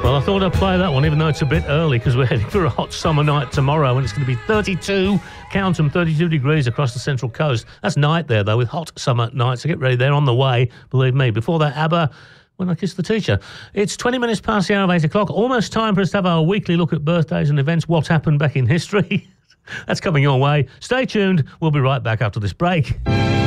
Well, I thought I'd play that one, even though it's a bit early, because we're heading for a hot summer night tomorrow, and it's going to be 32, count them, 32 degrees across the Central Coast. That's night there, though, with hot summer nights. So get ready, they're on the way, believe me. Before that, ABBA, When I Kissed the Teacher. It's 20 minutes past the hour of 8 o'clock, almost time for us to have our weekly look at birthdays and events, what happened back in history. That's coming your way. Stay tuned. We'll be right back after this break.